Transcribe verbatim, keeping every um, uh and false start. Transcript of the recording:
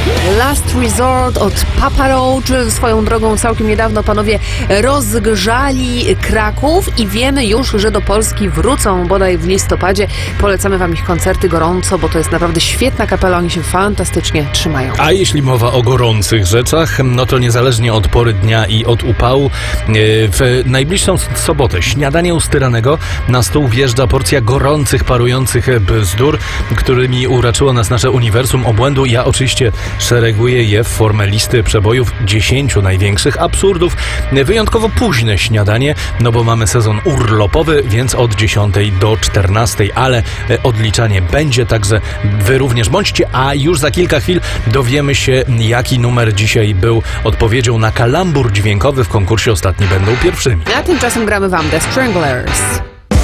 Last Resort od Papa Roach. Swoją drogą całkiem niedawno panowie rozgrzali Kraków i wiemy już, że do Polski wrócą bodaj w listopadzie. Polecamy wam ich koncerty gorąco, bo to jest naprawdę świetna kapela, oni się fantastycznie trzymają. A jeśli mowa o gorących rzeczach, no to niezależnie od pory dnia i od upału, w najbliższą sobotę śniadanie ustyranego na stół wjeżdża porcja gorących, parujących bzdur, którymi uraczyło nas nasze uniwersum obłędu. Ja oczywiście szereguję je w formę listy przebojów dziesięciu największych absurdów. Wyjątkowo późne śniadanie, no bo mamy sezon urlopowy, więc od dziesiątej do czternastej, ale odliczanie będzie, także wy również bądźcie, a już za kilka chwil dowiemy się, jaki numer dzisiaj był odpowiedzią na kalambur dźwiękowy w konkursie Ostatni będą pierwszymi. A tymczasem gramy wam The Stranglers.